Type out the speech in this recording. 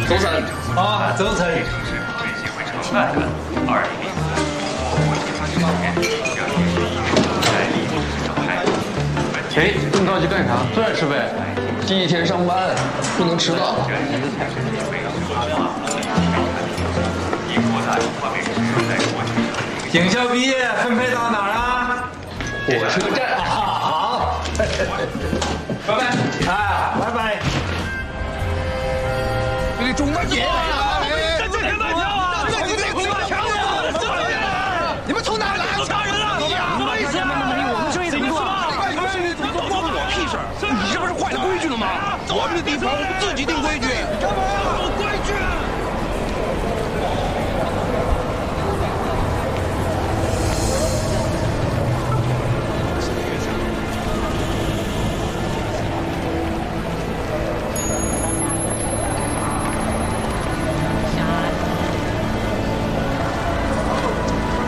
周晨啊，周晨。 哎，这么着急干啥？坐点吃呗。 第一天上班，不能迟到。 警校毕业分配到哪儿啊？ 火车站。 好，拜拜。啊，拜拜。 你中大姐！ 这跟大跳啊！你这鬼马强啊！你们从哪来？杀人了！什么意思啊？我们生意怎么做？关我屁事！你这不是坏了规矩了吗？我们的地方我们自己定规矩。干嘛？